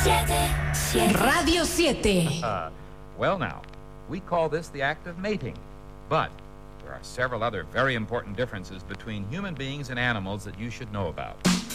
Radio 7. Well, now, we call this the act of mating, but there are several other very important differences between human beings and animals that you should know about.